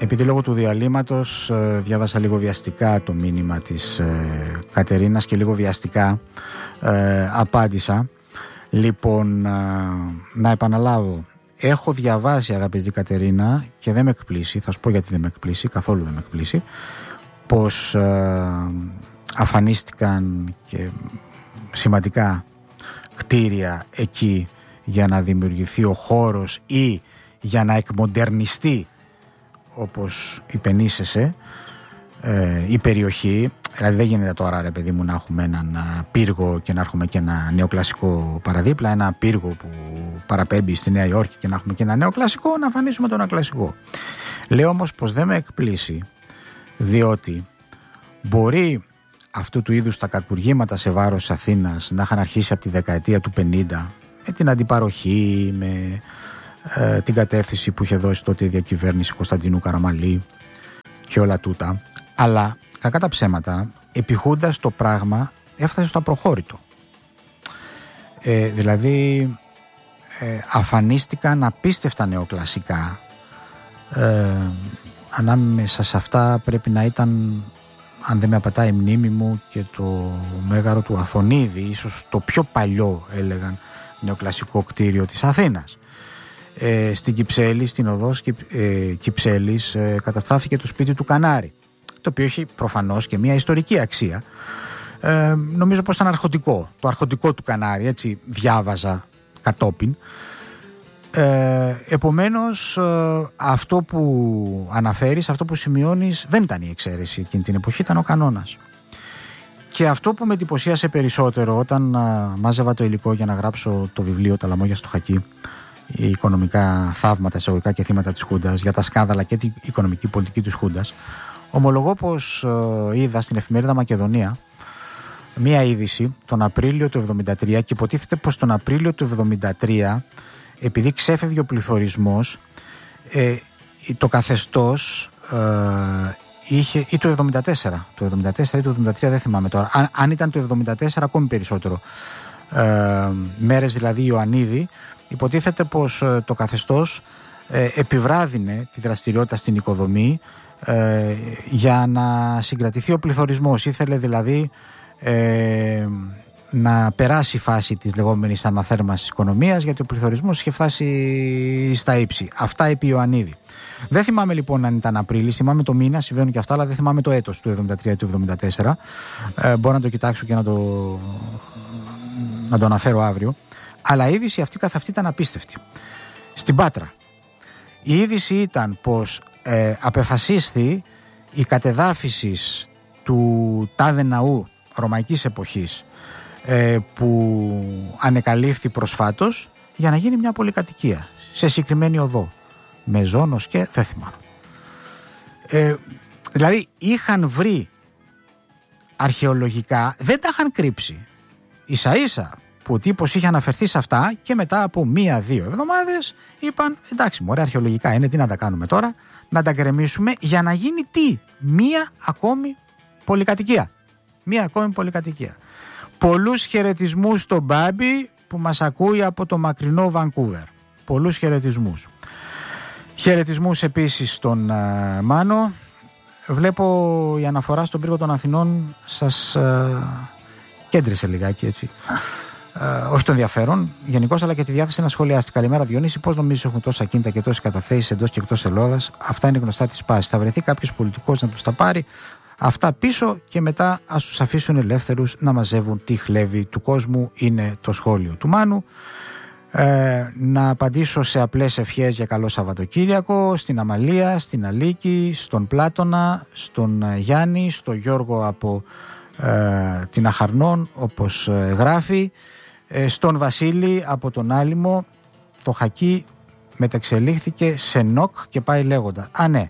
επειδή λόγω του διαλύματος διάβασα λίγο βιαστικά το μήνυμα της Κατερίνας και λίγο βιαστικά απάντησα. Λοιπόν, να επαναλάβω. Έχω διαβάσει, αγαπητή Κατερίνα, και δεν με εκπλήσει, θα σου πω γιατί δεν με εκπλήσει, καθόλου δεν με εκπλήσει, πως αφανίστηκαν και σημαντικά κτίρια εκεί για να δημιουργηθεί ο χώρος ή για να εκμοντερνιστεί, όπως υπενήσεσαι, η περιοχή. Δηλαδή δεν γίνεται τώρα, ρε παιδί μου, να έχουμε έναν πύργο και να έχουμε και ένα νεοκλασικό παραδίπλα, ένα πύργο που παραπέμπει στη Νέα Υόρκη και να έχουμε και ένα νεοκλασικό, να αφανίσουμε το νεοκλασικό. Λέω όμως πως δεν με εκπλήσει, διότι μπορεί αυτού του είδους τα κακουργήματα σε βάρος της Αθήνας να είχαν αρχίσει από τη δεκαετία του 50 με την αντιπαροχή, με την κατεύθυνση που είχε δώσει τότε η διακυβέρνηση Κωνσταντινού Καραμαλή και όλα τούτα, αλλά κακά τα ψέματα, επιχούντας το πράγμα έφτασε στο απροχώρητο. Δηλαδή αφανίστηκαν απίστευτα νεοκλασικά. Ανάμεσα σε αυτά πρέπει να ήταν, αν δεν με απατάει η μνήμη μου, και το Μέγαρο του Αθωνίδη, ίσως το πιο παλιό, έλεγαν, νεοκλασικό κτίριο της Αθήνας. Στην Κυψέλη, στην οδός Κυψέλης, καταστράφηκε το σπίτι του Κανάρη, το οποίο έχει προφανώς και μια ιστορική αξία. Νομίζω πως ήταν αρχοντικό, το αρχοντικό του Κανάρη, έτσι διάβαζα κατόπιν. Επομένως, αυτό που αναφέρεις, αυτό που σημειώνεις, δεν ήταν η εξαίρεση εκείνη την εποχή, ήταν ο κανόνας. Και αυτό που με εντυπωσίασε περισσότερο όταν μάζευα το υλικό για να γράψω το βιβλίο «Τα λαμόγια στο χακί», οι οικονομικά θαύματα, εισαγωγικά, και θύματα της Χούντας, για τα σκάνδαλα και την οικονομική πολιτική της Χούντας, ομολογώ πως είδα στην εφημερίδα Μακεδονία μία είδηση τον Απρίλιο του 1973, και υποτίθεται πως τον Απρίλιο του 1973, επειδή ξέφευγε ο πληθωρισμός, το καθεστώς είχε, ή το 1974, το 1974 ή το 1973, δεν θυμάμαι τώρα, αν ήταν το 1974 ακόμη περισσότερο, μέρες δηλαδή Ιωαννίδη, υποτίθεται πως το καθεστώς επιβράδυνε τη δραστηριότητα στην οικοδομή για να συγκρατηθεί ο πληθωρισμός. Ήθελε δηλαδή να περάσει η φάση της λεγόμενης αναθέρμανσης της οικονομίας, γιατί ο πληθωρισμός είχε φτάσει στα ύψη. Αυτά είπε η Ιωαννίδη. Δεν θυμάμαι λοιπόν αν ήταν Απρίλη, θυμάμαι το μήνα, συμβαίνουν και αυτά, αλλά δεν θυμάμαι το έτος του 1973 ή του 1974. Μπορώ να το κοιτάξω και να το αναφέρω αύριο. Αλλά η είδηση αυτή καθ' αυτή ήταν απίστευτη. Στην Πάτρα η είδηση ήταν πως απεφασίστη η κατεδάφιση του τάδε ναού ρωμαϊκής εποχής, που ανεκαλύφθη προσφάτως, για να γίνει μια πολυκατοικία σε συγκεκριμένη οδό, Μεζόνος και δεν θυμάμαι. Δηλαδή είχαν βρει αρχαιολογικά, δεν τα είχαν κρύψει. Ίσα-ίσα που ο τύπος είχε αναφερθεί σε αυτά, και μετά από 1-2 εβδομάδες είπαν εντάξει μωρέ, αρχαιολογικά είναι, τι να τα κάνουμε τώρα, να τα γκρεμίσουμε για να γίνει τι, μία ακόμη πολυκατοικία. Μία ακόμη πολυκατοικία. Πολλούς χαιρετισμούς στον Μπάμπη που μας ακούει από το μακρινό Βανκούβερ. Πολλούς χαιρετισμούς. Χαιρετισμούς επίσης στον Μάνο. Βλέπω η αναφορά στον πύργο των Αθηνών σας κέντρισε λιγάκι, έτσι. Όχι το ενδιαφέρον γενικώς, αλλά και τη διάθεση να σχολιάσει. Καλημέρα Διονύση, πώς νομίζεις έχουν τόσα κίνητα και τόσες καταθέσεις εντός και εκτός Ελλάδας? Αυτά είναι γνωστά της πάσης. Θα βρεθεί κάποιος πολιτικός να τους τα πάρει αυτά πίσω και μετά ας τους αφήσουν ελεύθερους να μαζεύουν τι χλέβει του κόσμου, είναι το σχόλιο του Μάνου. Να απαντήσω σε απλές ευχές για καλό Σαββατοκύριακο στην Αμαλία, στην Αλίκη, στον Πλάτωνα, στον Γιάννη, στον Γιώργο από την Αχαρνών, όπως γράφει, στον Βασίλη από τον Άλυμο. Το χακί μεταξελίχθηκε σε νοκ και πάει λέγοντα. Ναι,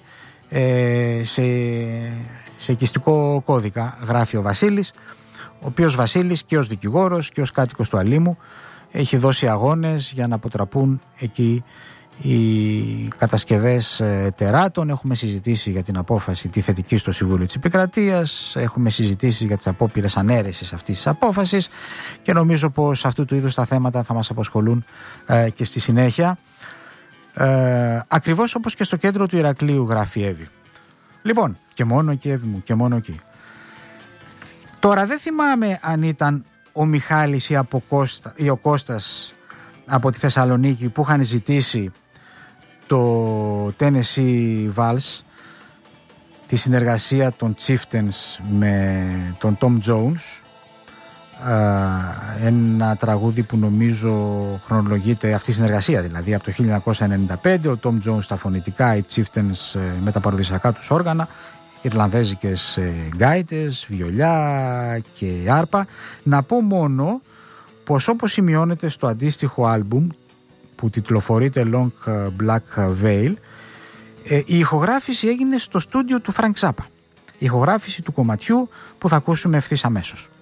σε οικιστικό κώδικα γράφει ο Βασίλης, ο οποίος Βασίλης και ως δικηγόρος και ως κάτοικος του Αλήμου έχει δώσει αγώνες για να αποτραπούν εκεί οι κατασκευές τεράτων. Έχουμε συζητήσει για την απόφαση τη θετική στο Συμβούλιο της Επικρατείας, έχουμε συζητήσει για τις απόπειρες ανέρεσης αυτής της απόφασης, και νομίζω πως αυτού του είδους τα θέματα θα μας απασχολούν και στη συνέχεια. Ακριβώς όπως και στο κέντρο του Ηρακλείου, γράφει η Εύη. Λοιπόν, και μόνο εκεί, Εύη μου, και μόνο εκεί. Τώρα δεν θυμάμαι αν ήταν ο Μιχάλης ή ο Κώστας από τη Θεσσαλονίκη που είχαν ζητήσει το Tennessee Vals, τη συνεργασία των Chieftains με τον Tom Jones, ένα τραγούδι που νομίζω χρονολογείται, αυτή η συνεργασία δηλαδή, από το 1995, ο Tom Jones στα φωνητικά, οι Chieftains με τα παροδισιακά τους όργανα, ιρλανδέζικες γκάιτες, βιολιά και άρπα. Να πω μόνο πως, όπως σημειώνεται στο αντίστοιχο άλμπουμ που τιτλοφορείται Long Black Veil, η ηχογράφηση έγινε στο στούντιο του Frank Zappa, η ηχογράφηση του κομματιού που θα ακούσουμε ευθύς αμέσως.